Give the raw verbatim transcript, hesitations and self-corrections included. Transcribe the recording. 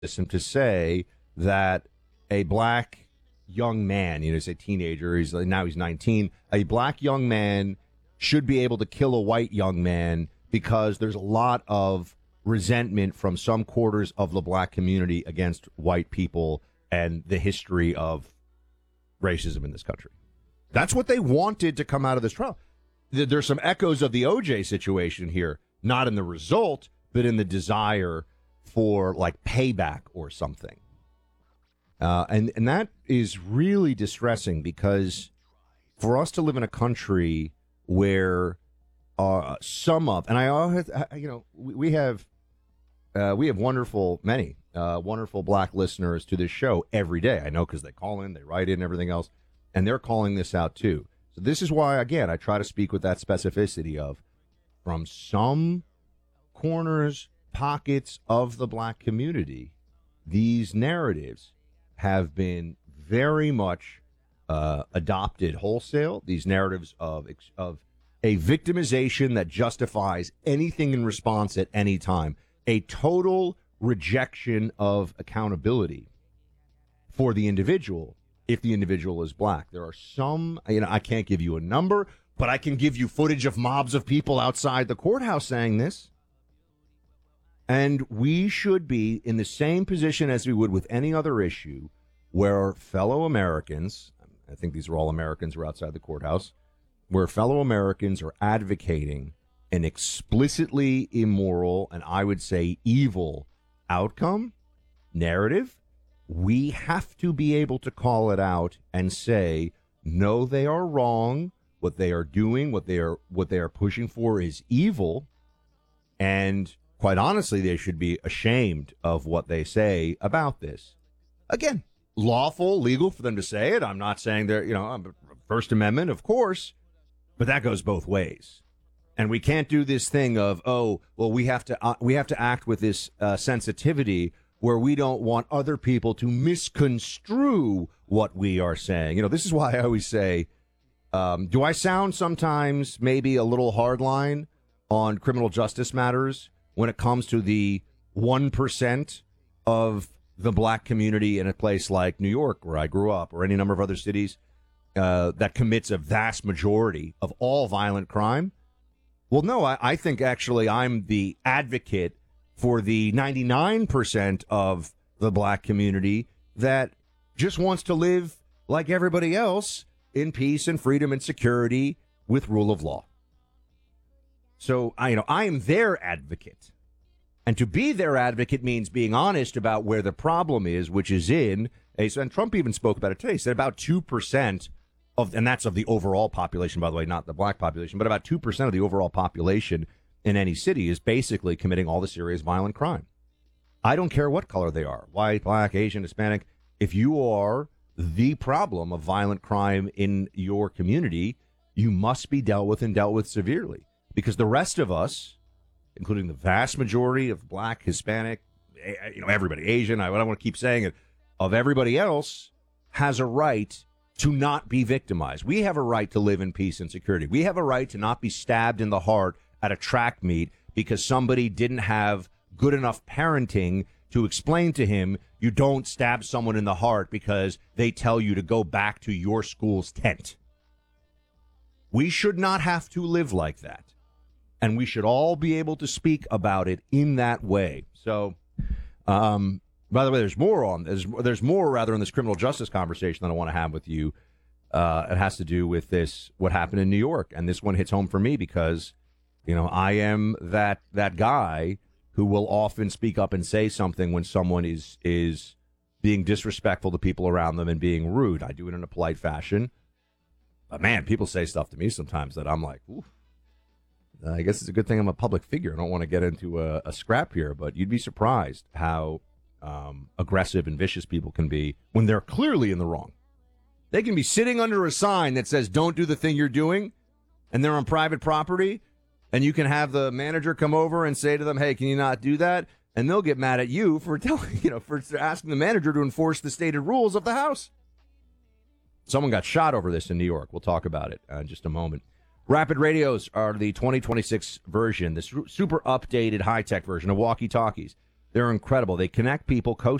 system to say that a black young man, you know, say teenager, he's now he's nineteen, a black young man should be able to kill a white young man because there's a lot of resentment from some quarters of the black community against white people and the history of racism in this country. That's what they wanted to come out of this trial. There's some echoes of the O J situation here, not in the result, but in the desire for like payback or something. Uh, and, and that is really distressing because for us to live in a country where uh, some of, and I, always, you know, we, we have, uh, we have wonderful, many uh, wonderful black listeners to this show every day. I know because they call in, they write in, everything else, and they're calling this out too. So this is why, again, I try to speak with that specificity of from some corners, pockets of the black community, these narratives have been very much uh, adopted wholesale. These narratives of of a victimization that justifies anything in response at any time, a total rejection of accountability for the individual if the individual is black. There are some, you know, I can't give you a number, but I can give you footage of mobs of people outside the courthouse saying this. And we should be in the same position as we would with any other issue where fellow Americans, I think these are all Americans who are outside the courthouse, where fellow Americans are advocating an explicitly immoral and I would say evil outcome, narrative. We have to be able to call it out and say, no, they are wrong. What they are doing, what they are what they are pushing for is evil. And quite honestly, they should be ashamed of what they say about this. Again, lawful, legal for them to say it. I'm not saying they're, you know, First Amendment, of course, but that goes both ways. And we can't do this thing of, oh, well, we have to uh, we have to act with this uh, sensitivity where we don't want other people to misconstrue what we are saying. You know, this is why I always say, um, do I sound sometimes maybe a little hardline on criminal justice matters when it comes to the one percent of the black community in a place like New York, where I grew up, or any number of other cities uh, that commits a vast majority of all violent crime? Well, no, I, I think actually I'm the advocate for the ninety-nine percent of the black community that just wants to live like everybody else in peace and freedom and security with rule of law. So, I, you know, I am their advocate. And to be their advocate means being honest about where the problem is, which is in, a, and Trump even spoke about it today, he said about two percent of, and that's of the overall population, by the way, not the black population, but about two percent of the overall population in any city is basically committing all the serious violent crime. I don't care what color they are, white, black, Asian, Hispanic. If you are the problem of violent crime in your community, you must be dealt with and dealt with severely. Because the rest of us, including the vast majority of black, Hispanic, you know, everybody, Asian, I don't want to keep saying it, of everybody else, has a right to not be victimized. We have a right to live in peace and security. We have a right to not be stabbed in the heart at a track meet because somebody didn't have good enough parenting to explain to him you don't stab someone in the heart because they tell you to go back to your school's tent. We should not have to live like that. And we should all be able to speak about it in that way. So, um, by the way, there's more on there's, there's more rather in this criminal justice conversation that I want to have with you. Uh, it has to do with this, what happened in New York. And this one hits home for me because, you know, I am that that guy who will often speak up and say something when someone is is being disrespectful to people around them and being rude. I do it in a polite fashion. But, man, people say stuff to me sometimes that I'm like, ooh. Uh, I guess it's a good thing I'm a public figure. I don't want to get into a, a scrap here, but you'd be surprised how um, aggressive and vicious people can be when they're clearly in the wrong. They can be sitting under a sign that says, don't do the thing you're doing, and they're on private property, and you can have the manager come over and say to them, hey, can you not do that? And they'll get mad at you for telling, you know, for asking the manager to enforce the stated rules of the house. Someone got shot over this in New York. We'll talk about it uh, in just a moment. Rapid radios are the twenty twenty-six version, the super updated high-tech version of walkie-talkies. They're incredible. They connect people coast